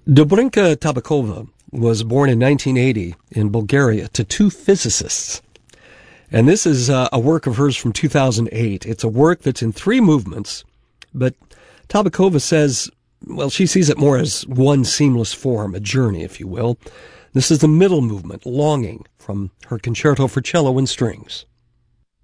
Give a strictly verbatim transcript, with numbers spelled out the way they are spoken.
Dobrinka Tabakova was born in nineteen eighty in Bulgaria to two physicists. And this is uh, a work of hers from two thousand eight. It's a work that's in three movements, but Tabakova says, well, she sees it more as one seamless form, a journey, if you will. This is the middle movement, Longing, from her Concerto for Cello and Strings.